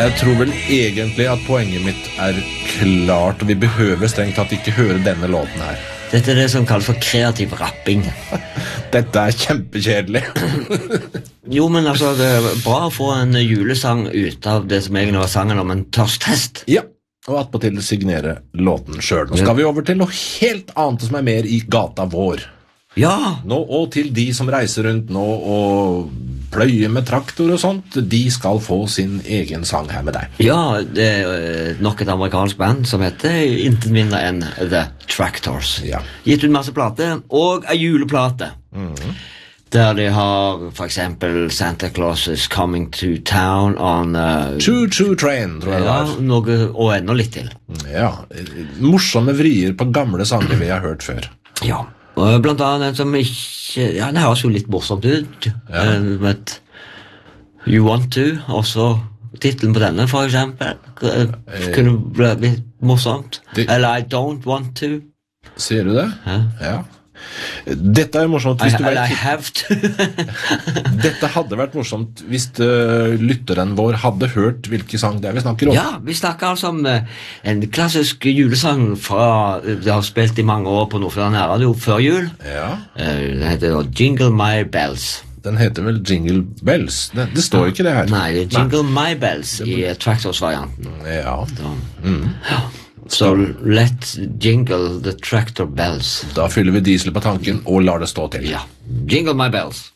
Jeg tror vel egentlig at poenget mitt klart, og vi behøver strengt tatt ikke høre denne låten her. Dette det som kalles for kreativ rapping. Dette kjempekjedelig. Jo, men altså, det bra å få en julesang ut av det som egentlig var sangen om en tørsthest. Ja, og attpåtil signere låten selv. Nå skal vi over til noe helt annet som mer i gata vår. Ja! Nå, og til de som reiser rundt nå og pløyer med traktor og sånt, de skal få sin egen sang her med deg. Ja, det nok et amerikansk band som heter intet mindre enn The Tractors. Ja. Gitt ut masse plater, og en juleplate. Der de har for eksempel Santa Claus is Coming to Town on... Choo-choo train, tror jeg det var. Ja, noe, og enda litt til. Ja, morsomme vrier på gamle sanger vi har hørt før. Ja. Og blant annet en som ikke... Ja, det høres jo litt morsomt ut. Ja. But You Want To, også titlen på denne, for eksempel. Kunne bli morsomt. Eller I Don't Want To. Sier du det? Ja. Ja. Dette morsomt hvis du vet... I have to. Dette hadde vært morsomt hvis lytteren vår hadde hørt hvilke sang det vi snakker om. Ja, vi snakker altså om en klassisk julesang fra det har spilt i mange år på Nordfjordeid Radio før jul. Ja. Den heter Jingle My Bells. Den heter vel Jingle Bells. Det står ikke det her. Nei, det er Jingle My Bells i Tractors-varianten. Ja. Ja. So let jingle the tractor bells. Da fyller vi diesel på tanken og lar det stå til. Ja, jingle my bells.